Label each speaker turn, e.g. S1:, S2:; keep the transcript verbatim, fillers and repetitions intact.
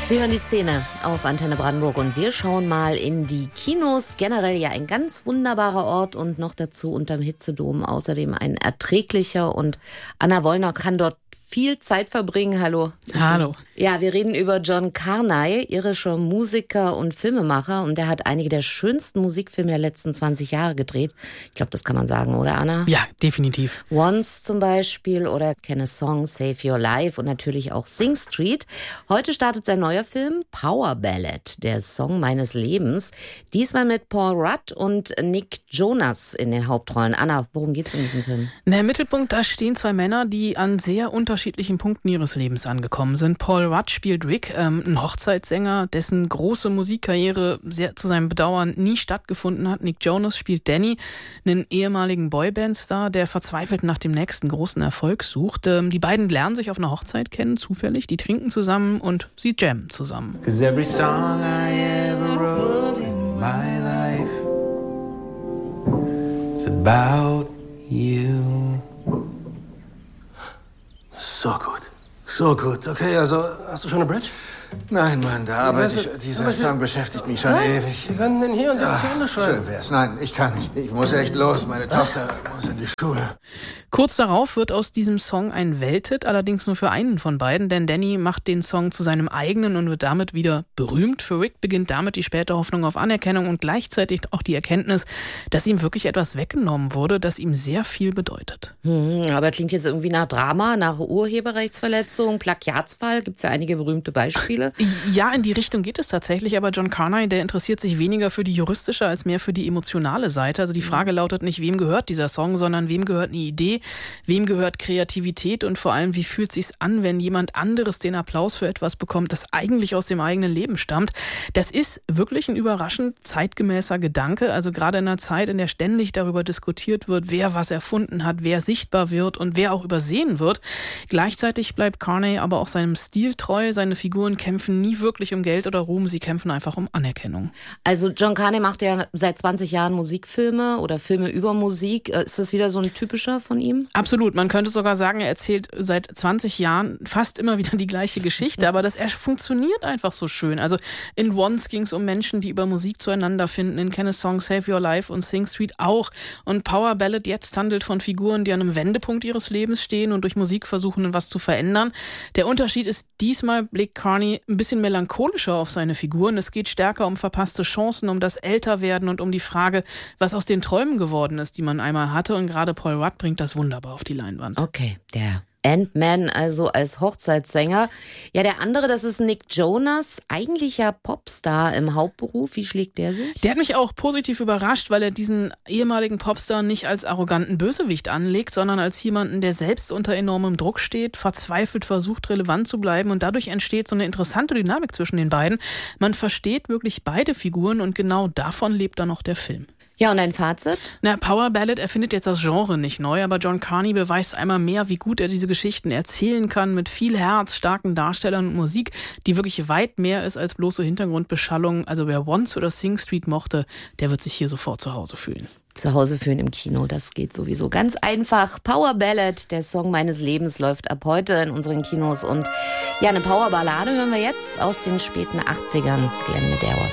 S1: Sie hören die Szene auf Antenne Brandenburg und wir schauen mal in die Kinos. Generell ja ein ganz wunderbarer Ort und noch dazu unterm Hitzedom außerdem ein erträglicher, und Anna Wollner kann dort viel Zeit verbringen. Hallo.
S2: Hallo.
S1: Ja, wir reden über John Carney, irischer Musiker und Filmemacher, und der hat einige der schönsten Musikfilme der letzten zwanzig Jahre gedreht. Ich glaube, das kann man sagen, oder Anna?
S2: Ja, definitiv.
S1: Once zum Beispiel oder Can a Song Save Your Life und natürlich auch Sing Street. Heute startet sein neuer Film Power Ballad, der Song meines Lebens. Diesmal mit Paul Rudd und Nick Jonas in den Hauptrollen. Anna, worum geht's in diesem Film?
S2: Na, im Mittelpunkt, da stehen zwei Männer, die an sehr unterschiedlichen Punkten ihres Lebens angekommen sind. Paul Rudd spielt Rick, ähm, ein Hochzeitssänger, dessen große Musikkarriere sehr zu seinem Bedauern nie stattgefunden hat. Nick Jonas spielt Danny, einen ehemaligen Boybandstar, der verzweifelt nach dem nächsten großen Erfolg sucht. Ähm, die beiden lernen sich auf einer Hochzeit kennen, zufällig. Die trinken zusammen und sie jammen zusammen. 'Cause every song I ever wrote in my life is about you.
S3: So gut. So gut. Okay, also hast du schon eine Bridge?
S4: Nein, Mann, da arbeite ich. Dieser Song beschäftigt mich schon
S3: Nein,
S4: ewig.
S3: Wir können den hier und jetzt
S4: Ja,
S3: zu Ende schreiben.
S4: schön wär's. Nein, ich kann nicht. Ich muss echt los. Meine Tochter muss in die Schule.
S2: Kurz darauf wird aus diesem Song ein Welthit, allerdings nur für einen von beiden, denn Danny macht den Song zu seinem eigenen und wird damit wieder berühmt. Für Rick beginnt damit die späte Hoffnung auf Anerkennung und gleichzeitig auch die Erkenntnis, dass ihm wirklich etwas weggenommen wurde, das ihm sehr viel bedeutet.
S1: Hm, aber klingt jetzt irgendwie nach Drama, nach Urheberrechtsverletzung, Plagiatsfall. Gibt's ja einige berühmte Beispiele.
S2: Ja, in die Richtung geht es tatsächlich, aber John Carney, der interessiert sich weniger für die juristische als mehr für die emotionale Seite. Also die Frage lautet nicht, wem gehört dieser Song, sondern wem gehört eine Idee, wem gehört Kreativität und vor allem, wie fühlt sich's an, wenn jemand anderes den Applaus für etwas bekommt, das eigentlich aus dem eigenen Leben stammt. Das ist wirklich ein überraschend zeitgemäßer Gedanke, also gerade in einer Zeit, in der ständig darüber diskutiert wird, wer was erfunden hat, wer sichtbar wird und wer auch übersehen wird. Gleichzeitig bleibt Carney aber auch seinem Stil treu, seine Figuren kämpfen nie wirklich um Geld oder Ruhm, sie kämpfen einfach um Anerkennung.
S1: Also John Carney macht ja seit zwanzig Jahren Musikfilme oder Filme über Musik. Ist das wieder so ein typischer von ihm?
S2: Absolut, man könnte sogar sagen, er erzählt seit zwanzig Jahren fast immer wieder die gleiche Geschichte, aber das er funktioniert einfach so schön. Also in Once ging es um Menschen, die über Musik zueinander finden, in Can a Song Save Your Life und Sing Street auch. Und Power Ballad jetzt handelt von Figuren, die an einem Wendepunkt ihres Lebens stehen und durch Musik versuchen, was zu verändern. Der Unterschied ist, diesmal blickt Carney ein bisschen melancholischer auf seine Figuren. Es geht stärker um verpasste Chancen, um das Älterwerden und um die Frage, was aus den Träumen geworden ist, die man einmal hatte. Und gerade Paul Rudd bringt das wunderbar auf die Leinwand.
S1: Okay, der Ant-Man also als Hochzeitssänger. Ja, der andere, das ist Nick Jonas, eigentlicher Popstar im Hauptberuf. Wie schlägt der sich?
S2: Der hat mich auch positiv überrascht, weil er diesen ehemaligen Popstar nicht als arroganten Bösewicht anlegt, sondern als jemanden, der selbst unter enormem Druck steht, verzweifelt versucht, relevant zu bleiben, und dadurch entsteht so eine interessante Dynamik zwischen den beiden. Man versteht wirklich beide Figuren und genau davon lebt dann auch der Film.
S1: Ja, und ein Fazit?
S2: Na, Power Ballad erfindet jetzt das Genre nicht neu, aber John Carney beweist einmal mehr, wie gut er diese Geschichten erzählen kann, mit viel Herz, starken Darstellern und Musik, die wirklich weit mehr ist als bloße Hintergrundbeschallung. Also wer Once oder Sing Street mochte, der wird sich hier sofort zu Hause fühlen.
S1: Zu Hause fühlen im Kino, das geht sowieso ganz einfach. Power Ballad, der Song meines Lebens, läuft ab heute in unseren Kinos. Und ja, eine Powerballade hören wir jetzt aus den späten achtzigern, Glenn Medeiros.